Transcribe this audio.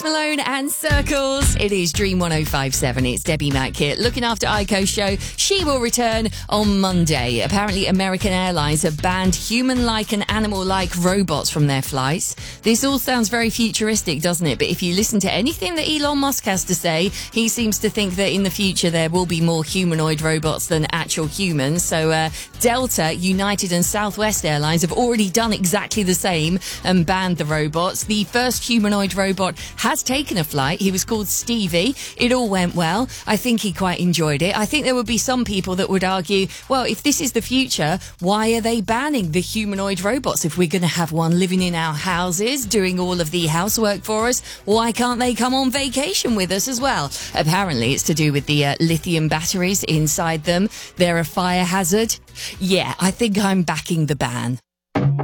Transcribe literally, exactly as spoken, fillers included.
Malone and Circles. It is Dream one oh five seven. It's Debbie Mack here, looking after Ico's show. She will return on Monday. Apparently, American Airlines have banned human-like and animal-like robots from their flights. This all sounds very futuristic, doesn't it? But if you listen to anything that Elon Musk has to say, he seems to think that in the future there will be more humanoid robots than actual humans. So uh, Delta, United and Southwest Airlines have already done exactly the same and banned the robots. The first humanoid robot has has taken a flight. He was called Stevie. It all went well. I think he quite enjoyed it. I think there would be some people that would argue, well, if this is the future, why are they banning the humanoid robots? If we're going to have one living in our houses, doing all of the housework for us, why can't they come on vacation with us as well? Apparently, it's to do with the uh, lithium batteries inside them. They're a fire hazard. Yeah, I think I'm backing the ban.